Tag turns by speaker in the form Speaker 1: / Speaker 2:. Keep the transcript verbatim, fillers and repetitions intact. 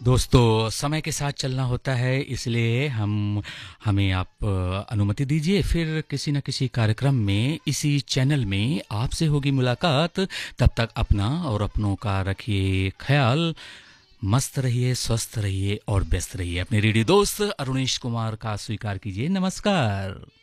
Speaker 1: दोस्तों, समय के साथ चलना होता है, इसलिए हम हमें आप अ, अनुमति दीजिए, फिर किसी न किसी कार्यक्रम में इसी चैनल में आपसे होगी मुलाकात। तब तक अपना और अपनों का रखिए ख्याल। मस्त रहिए, स्वस्थ रहिए और व्यस्त रहिए। अपने रेडियो दोस्त अरुणेश कुमार का स्वीकार कीजिए। नमस्कार।